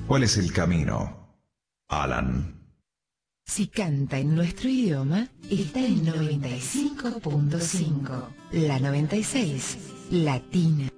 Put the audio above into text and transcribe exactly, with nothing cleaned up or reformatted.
¿Cuál es el camino, Alan? Si canta en nuestro idioma, está en noventa y cinco punto cinco. La noventa y seis, Latina.